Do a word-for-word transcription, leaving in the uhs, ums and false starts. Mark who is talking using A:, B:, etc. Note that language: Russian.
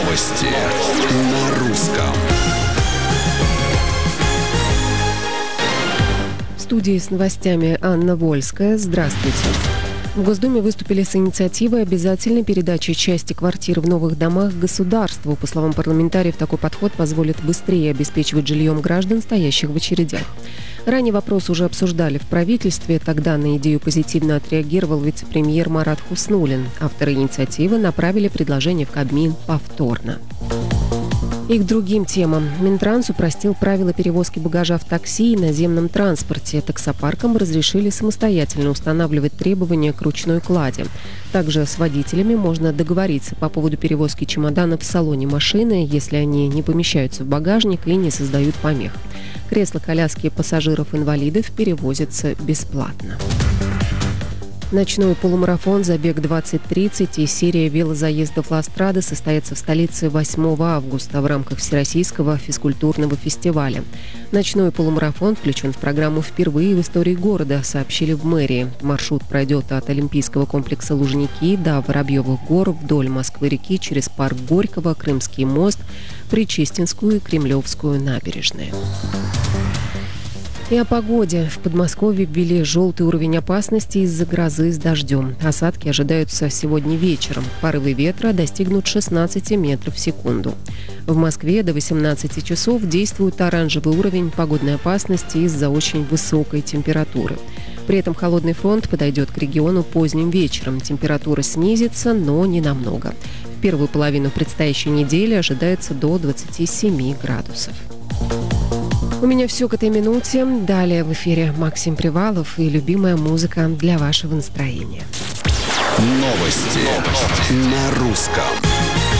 A: Новости на русском.
B: В студии с новостями Анна Вольская. Здравствуйте. В Госдуме выступили с инициативой обязательной передачи части квартир в новых домах государству. По словам парламентариев, такой подход позволит быстрее обеспечивать жильем граждан, стоящих в очередях. Ранее вопрос уже обсуждали в правительстве. Тогда на идею позитивно отреагировал вице-премьер Марат Хуснуллин. Авторы инициативы направили предложение в Кабмин повторно. И к другим темам. Минтранс упростил правила перевозки багажа в такси и наземном транспорте. Таксопаркам разрешили самостоятельно устанавливать требования к ручной клади. Также с водителями можно договориться по поводу перевозки чемоданов в салоне машины, если они не помещаются в багажник и не создают помех. Кресла-коляски пассажиров-инвалидов перевозятся бесплатно. Ночной полумарафон «Забег двадцать тридцать» и серия велозаездов «Ла Страда» состоятся в столице восьмого августа в рамках Всероссийского физкультурного фестиваля. Ночной полумарафон включен в программу впервые в истории города, сообщили в мэрии. Маршрут пройдет от Олимпийского комплекса Лужники до Воробьевых гор, вдоль Москвы-реки, через парк Горького, Крымский мост, Причистинскую и Кремлевскую набережные. И о погоде. В Подмосковье ввели желтый уровень опасности из-за грозы с дождем. Осадки ожидаются сегодня вечером. Порывы ветра достигнут шестнадцати метров в секунду. В Москве до восемнадцати часов действует оранжевый уровень погодной опасности из-за очень высокой температуры. При этом холодный фронт подойдет к региону поздним вечером. Температура снизится, но не намного. В первую половину предстоящей недели ожидается до двадцати семи градусов. У меня все к этой минуте. Далее в эфире Максим Привалов и любимая музыка для вашего настроения.
A: Новости на русском.